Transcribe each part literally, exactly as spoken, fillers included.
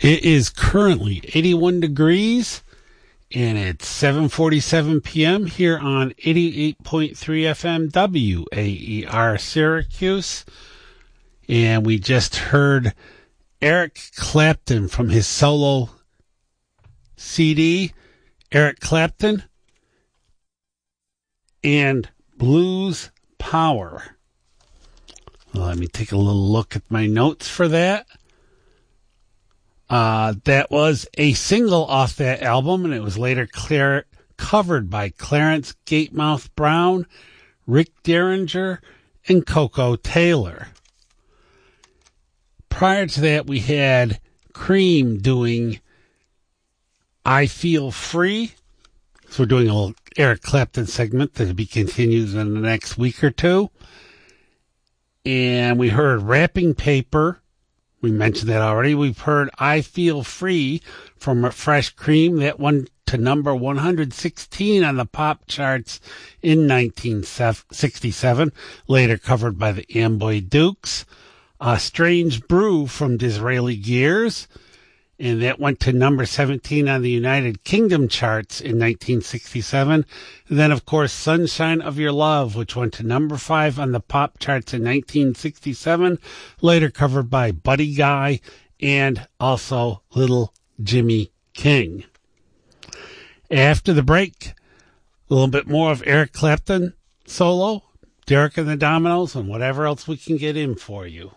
It is currently eighty-one degrees, and it's seven forty-seven p.m. here on eighty-eight point three F M W A E R Syracuse. And we just heard Eric Clapton from his solo C D, Eric Clapton, and Blues Power. Well, let me take a little look at my notes for that. Uh, that was a single off that album, and it was later clear, covered by Clarence Gatemouth Brown, Rick Derringer, and Coco Taylor. Prior to that, we had Cream doing I Feel Free. So we're doing a little Eric Clapton segment that will be continued in the next week or two. And we heard Wrapping Paper. We mentioned that already. We've heard I Feel Free from Fresh Cream. That went to number one hundred sixteen on the pop charts in nineteen sixty-seven, later covered by the Amboy Dukes. A Strange Brew from Disraeli Gears, and that went to number seventeen on the United Kingdom charts in nineteen sixty-seven. And then, of course, Sunshine of Your Love, which went to number five on the pop charts in nineteen sixty-seven, later covered by Buddy Guy and also Little Jimmy King. After the break, a little bit more of Eric Clapton solo, Derek and the Dominoes, and whatever else we can get in for you.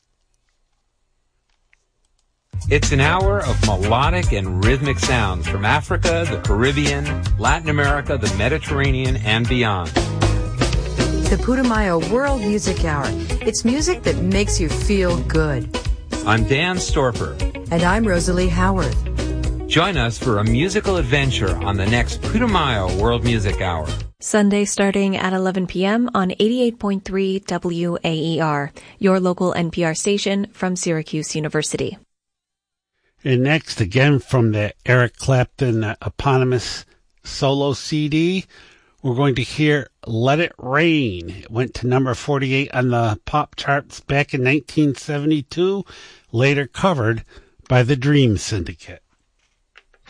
It's an hour of melodic and rhythmic sounds from Africa, the Caribbean, Latin America, the Mediterranean, and beyond. The Putumayo World Music Hour. It's music that makes you feel good. I'm Dan Storper. And I'm Rosalie Howard. Join us for a musical adventure on the next Putumayo World Music Hour. Sunday starting at eleven p.m. on eighty-eight point three W A E R, your local N P R station from Syracuse University. And next, again from the Eric Clapton uh, eponymous solo C D, we're going to hear Let It Rain. It went to number forty-eight on the pop charts back in nineteen seventy-two, later covered by the Dream Syndicate.